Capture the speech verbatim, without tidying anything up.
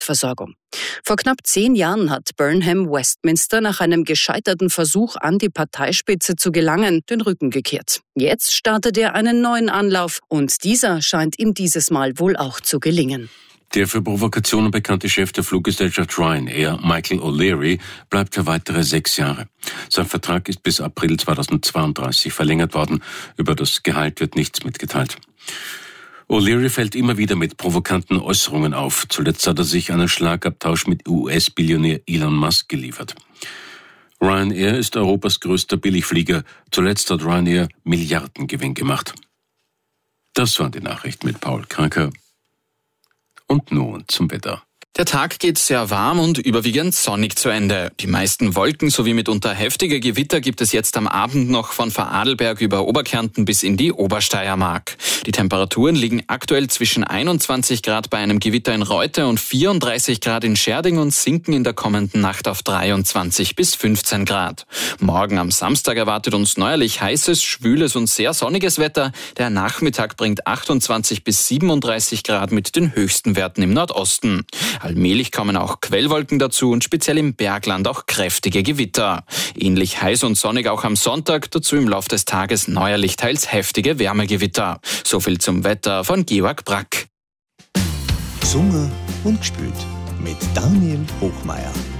Versorgung. Vor knapp zehn Jahren hat Burnham Westminster nach einem gescheiterten Versuch, an die Parteispitze zu gelangen, den Rücken gekehrt. Jetzt startet er einen neuen Anlauf und dieser scheint ihm dieses Mal wohl auch zu gelingen. Der für Provokationen bekannte Chef der Fluggesellschaft Ryanair, Michael O'Leary, bleibt für weitere sechs Jahre. Sein Vertrag ist bis April zweitausendzweiunddreißig verlängert worden. Über das Gehalt wird nichts mitgeteilt. O'Leary fällt immer wieder mit provokanten Äußerungen auf. Zuletzt hat er sich einen Schlagabtausch mit U S-Billionär Elon Musk geliefert. Ryanair ist Europas größter Billigflieger. Zuletzt hat Ryanair Milliardengewinn gemacht. Das waren die Nachrichten mit Paul Kranker. Und nun zum Wetter. Der Tag geht sehr warm und überwiegend sonnig zu Ende. Die meisten Wolken sowie mitunter heftige Gewitter gibt es jetzt am Abend noch von Vorarlberg über Oberkärnten bis in die Obersteiermark. Die Temperaturen liegen aktuell zwischen einundzwanzig Grad bei einem Gewitter in Reute und vierunddreißig Grad in Scherding und sinken in der kommenden Nacht auf dreiundzwanzig bis fünfzehn Grad. Morgen am Samstag erwartet uns neuerlich heißes, schwüles und sehr sonniges Wetter. Der Nachmittag bringt achtundzwanzig bis siebenunddreißig Grad mit den höchsten Werten im Nordosten. Allmählich kommen auch Quellwolken dazu und speziell im Bergland auch kräftige Gewitter. Ähnlich heiß und sonnig auch am Sonntag, dazu im Lauf des Tages neuerlich teils heftige Wärmegewitter. So viel zum Wetter von Georg Brack. Gesungen und gespielt mit Daniel Hochmeier.